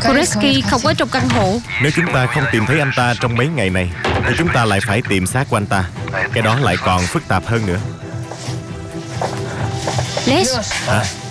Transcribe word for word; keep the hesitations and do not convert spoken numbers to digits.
Koreski không có trong căn hộ. Nếu chúng ta không tìm thấy anh ta trong mấy ngày này thì chúng ta lại phải tìm xác của anh ta. Cái đó lại còn phức tạp hơn nữa. Les, Hả?